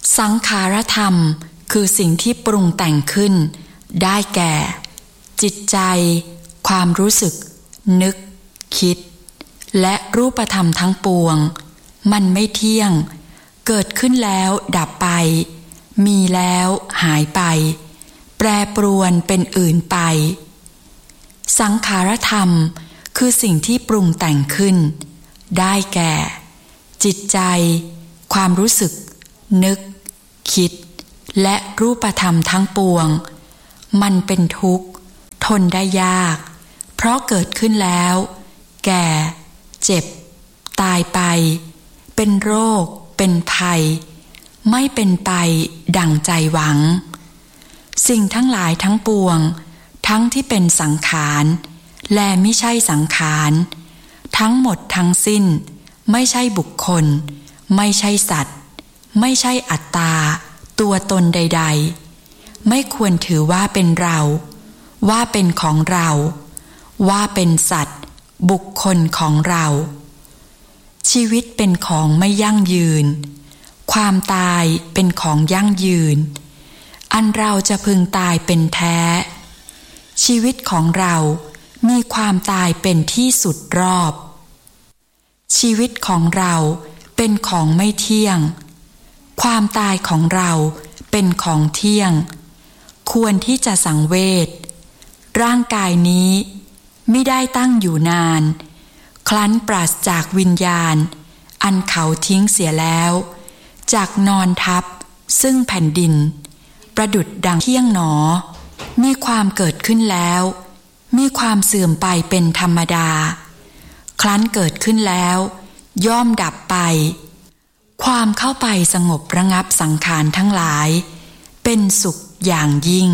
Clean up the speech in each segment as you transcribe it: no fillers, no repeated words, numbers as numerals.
สังขารธรรมคือสิ่งที่ปรุงแต่งขึ้นได้แก่จิตใจความรู้สึกนึกคิดและรูปธรรมทั้งปวงมันไม่เที่ยงเกิดขึ้นแล้วดับไปมีแล้วหายไปแปรปรวนเป็นอื่นไปสังขารธรรมคือสิ่งที่ปรุงแต่งขึ้นได้แก่จิตใจความรู้สึกนึกคิดและรูปธรรมทั้งปวงมันเป็นทุกข์ทนได้ยากเพราะเกิดขึ้นแล้วแก่เจ็บตายไปเป็นโรคเป็นภัยไม่เป็นไปดั่งใจหวังสิ่งทั้งหลายทั้งปวงทั้งที่เป็นสังขารและไม่ใช่สังขารทั้งหมดทั้งสิ้นไม่ใช่บุคคลไม่ใช่สัตว์ไม่ใช่อัตตาตัวตนใดๆไม่ควรถือว่าเป็นเราว่าเป็นของเราว่าเป็นสัตว์บุคคลของเราชีวิตเป็นของไม่ยั่งยืนความตายเป็นของยั่งยืนอันเราจะพึงตายเป็นแท้ชีวิตของเรามีความตายเป็นที่สุดรอบชีวิตของเราเป็นของไม่เที่ยงความตายของเราเป็นของเที่ยงควรที่จะสังเวชร่างกายนี้ไม่ได้ตั้งอยู่นานครั้นปราศจากวิญญาณอันเขาทิ้งเสียแล้วจากนอนทับซึ่งแผ่นดินประดุจดังเที่ยงหนอมีความเกิดขึ้นแล้วมีความเสื่อมไปเป็นธรรมดาครั้นเกิดขึ้นแล้วย่อมดับไปความเข้าไปสงบระงับสังขารทั้งหลายเป็นสุขอย่างยิ่ง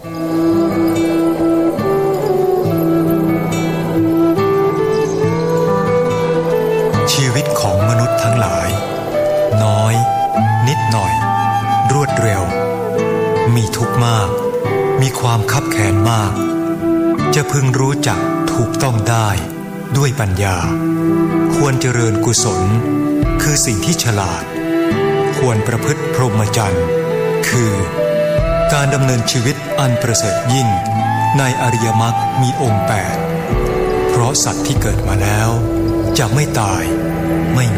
ชีวิตของมนุษย์ทั้งหลายน้อยนิดหน่อยรวดเร็วมีทุกข์มากมีความคับแค้นมากจะพึงรู้จักถูกต้องได้ด้วยปัญญาควรเจริญกุศลคือสิ่งที่ฉลาดควรประพฤติพรหมจรรย์คือการดำเนินชีวิตอันประเสริฐยิ่งในอริยมรรคมีองค์8เพราะสัตว์ที่เกิดมาแล้วจะไม่ตาย